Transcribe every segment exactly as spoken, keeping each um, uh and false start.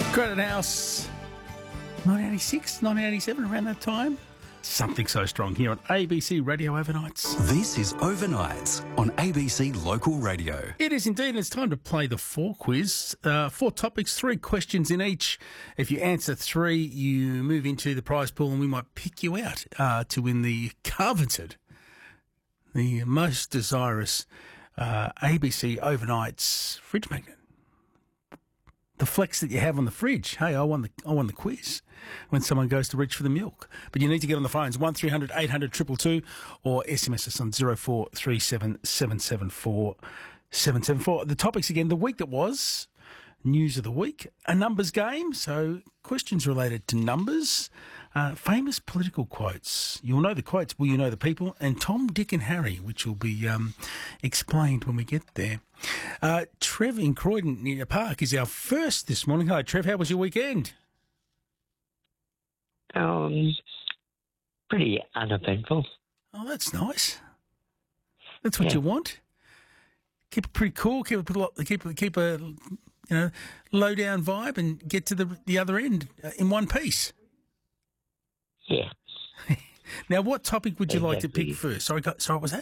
Crowded House, nineteen eighty-six, nineteen eighty-seven, around that time. Something So Strong here on A B C Radio Overnights. This is Overnights on A B C Local Radio. It is indeed, and it's time to play the four quiz. Uh, four topics, three questions in each. If you answer three, you move into the prize pool and we might pick you out uh, to win the coveted, the most desirous uh, A B C Overnights fridge magnet. The flex that you have on the fridge. Hey, I won the I won the quiz when someone goes to reach for the milk. But you need to get on the phones, one three hundred eight hundred two two two, or S M S us on zero four three seven seven seven four seven seven four. The topics again, the week that was, news of the week, a numbers game, so questions related to numbers, uh, famous political quotes. You'll know the quotes, will you know the people, and Tom, Dick and Harry, which will be um, explained when we get there. Uh, Trev in Croydon near Park is our first this morning. Hello, Trev. How was your weekend? Um, pretty uneventful. Oh, that's nice. That's what Yeah. you want. Keep it pretty cool. Keep it keep keep a you know low down vibe and get to the the other end uh, in one piece. Yeah. Now, what topic would you like to Exactly. pick first? Sorry, go- sorry, what was that?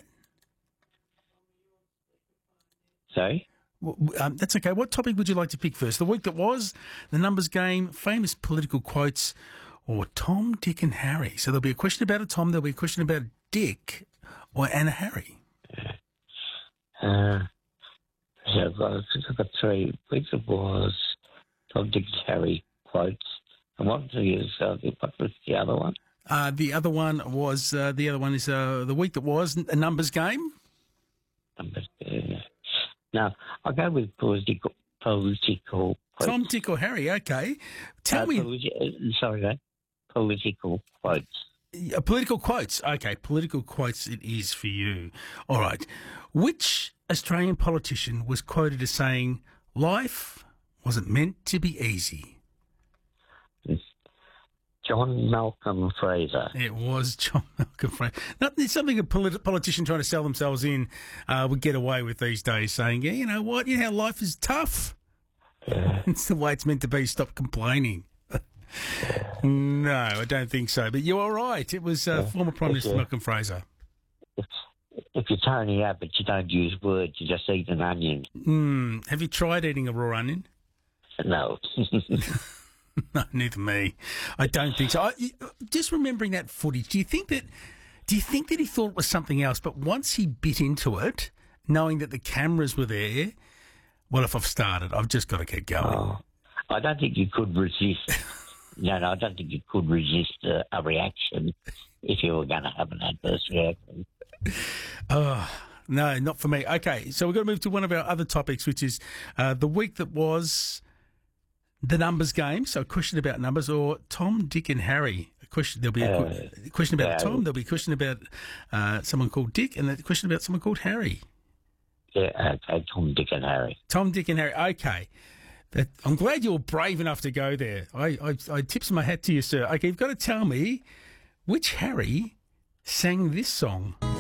Sorry? W- w- Um, that's okay. What topic would you like to pick first? The week that was, the numbers game, famous political quotes, or Tom, Dick, and Harry? So there'll be a question about a Tom, there'll be a question about a Dick, or and a Harry. Uh, so I've got, I've got three weeks. It was Tom, Dick, and Harry quotes. And what is, uh, what was the other one? Uh, the other one was uh, the other one is uh, the week that was a numbers game. Number, uh, no, I'll go with political, political quotes. Tom, Dick, or Harry? Okay, tell Uh, me politi- uh, sorry, mate. Political quotes. uh, political quotes. Okay, political quotes. It is for you. All right. Which Australian politician was quoted as saying, "Life wasn't meant to be easy"? John Malcolm Fraser. It was John Malcolm Fraser. Now, it's something a polit- politician trying to sell themselves in uh, would get away with these days, saying, yeah, you know what, you know how life is tough. It's the way it's meant to be. Stop complaining. No, I don't think so. But you're all right. It was uh, former Prime Minister Yeah. Malcolm Fraser. If you're Tony Abbott, you don't use words, you just eat an onion. Mm, have you tried eating a raw onion? No. No, neither me. I don't think so. I, just remembering that footage, do you think that? Do you think that he thought it was something else? But once he bit into it, knowing that the cameras were there, well, if I've started, I've just got to keep going. Oh, I don't think you could resist. No, no, I don't think you could resist a, a reaction if you were going to have an adverse reaction. Oh, no, not for me. Okay, so we've got to move to one of our other topics, which is uh, the week that was the numbers game. So a question about numbers, or Tom, Dick and Harry. A question. There'll be a, Uh, a question about yeah. Tom. There'll be a question about uh, someone called Dick, and a question about someone called Harry. Yeah, okay, Tom, Dick and Harry. Tom, Dick and Harry. Okay. That, I'm glad you're brave enough to go there. I, I, I tips my hat to you, sir. Okay, you've got to tell me which Harry sang this song.